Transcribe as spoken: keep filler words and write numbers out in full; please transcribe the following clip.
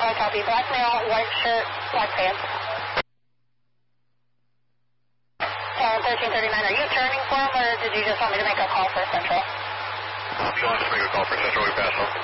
I copy. Black male, white shirt, black pants. Uh, thirteen thirty-nine, are you turning for him, or did you just want me to make a call for Central? If you want to make a call for Central, we pass him.